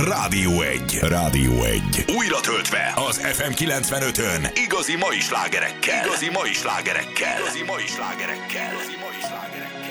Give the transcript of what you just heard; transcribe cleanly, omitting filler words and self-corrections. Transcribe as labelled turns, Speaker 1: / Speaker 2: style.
Speaker 1: Rádió 1. Rádió 1. Újra töltve az FM 95-ön. Igazi mai slágerekkel. Igazi mai slágerekkel. Igazi mai slágerekkel. Igazi mai slágerekkel.